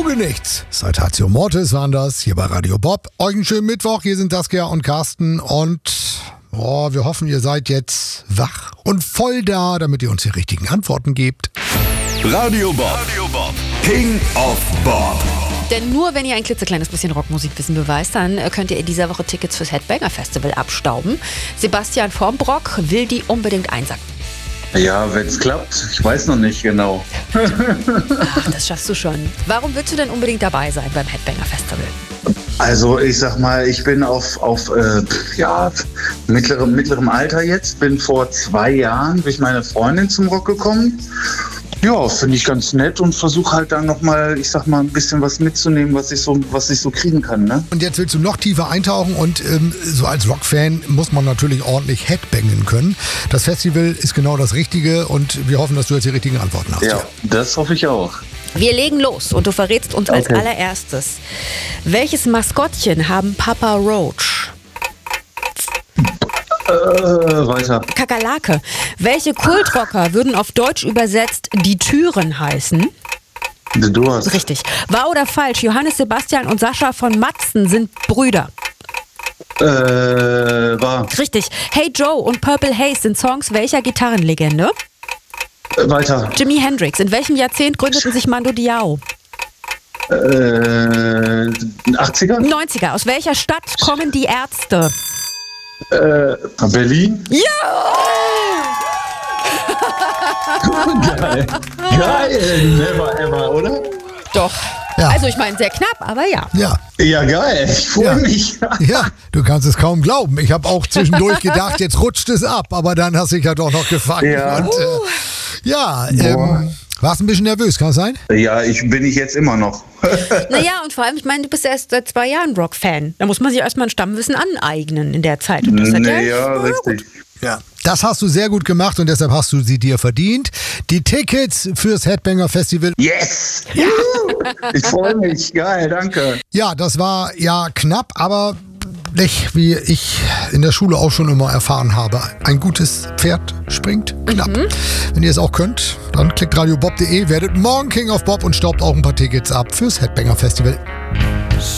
Kluge nichts. Saltatio Mortis waren das hier bei Radio Bob. Euch einen schönen Mittwoch. Hier sind Saskia und Carsten und wir hoffen, ihr seid jetzt wach und voll da, damit ihr uns die richtigen Antworten gebt. Radio Bob. King of Bob. Denn nur wenn ihr ein klitzekleines bisschen Rockmusikwissen beweist, dann könnt ihr in dieser Woche Tickets fürs Headbanger Festival abstauben. Sebastian Vormbrock will die unbedingt einsacken. Ja, wenn es klappt. Ich weiß noch nicht genau. Ach, das schaffst du schon. Warum willst du denn unbedingt dabei sein beim Headbanger Festival? Also ich sag mal, ich bin auf mittlerem Alter jetzt. Bin vor 2 Jahren durch meine Freundin zum Rock gekommen. Ja, finde ich ganz nett und versuche halt dann nochmal, ich sag mal, ein bisschen was mitzunehmen, was ich so kriegen kann, ne? Und jetzt willst du noch tiefer eintauchen und so als Rockfan muss man natürlich ordentlich Headbangen können. Das Festival ist genau das Richtige und wir hoffen, dass du jetzt die richtigen Antworten hast. Ja, das hoffe ich auch. Wir legen los und du verrätst uns als allererstes. Welches Maskottchen haben Papa Roach? Weiter. Kakerlake. Welche Kultrocker würden auf Deutsch übersetzt die Türen heißen? The Doors. Richtig. Wahr oder falsch? Johannes Sebastian und Sascha von Matzen sind Brüder. Wahr. Richtig. Hey Joe und Purple Haze sind Songs welcher Gitarrenlegende? Weiter. Jimi Hendrix. In welchem Jahrzehnt gründeten sich Mando Diao? 80er? 90er. Aus welcher Stadt kommen die Ärzte? Berlin? Ja! Geil. Never ever, oder? Doch. Ja. Also ich meine, sehr knapp, aber ja. Ja. Ja, geil. Ich freue mich. Ja, du kannst es kaum glauben. Ich habe auch zwischendurch gedacht, jetzt rutscht es ab, aber dann hast du dich ja doch noch gefangen. Ja. Und, warst ein bisschen nervös, kann das sein? Ja, bin ich jetzt immer noch. Naja, und vor allem, ich meine, du bist erst seit 2 Jahren Rock-Fan. Da muss man sich erstmal ein Stammwissen aneignen in der Zeit. Und das hat richtig. Ja. Das hast du sehr gut gemacht und deshalb hast du sie dir verdient. Die Tickets fürs Headbanger Festival. Yes! Ja. Ich freue mich. Geil, danke. Ja, das war ja knapp, aber nicht, wie ich in der Schule auch schon immer erfahren habe. Ein gutes Pferd springt knapp. Wenn ihr es auch könnt, dann klickt radiobob.de, werdet morgen King of Bob und staubt auch ein paar Tickets ab fürs Headbanger Festival.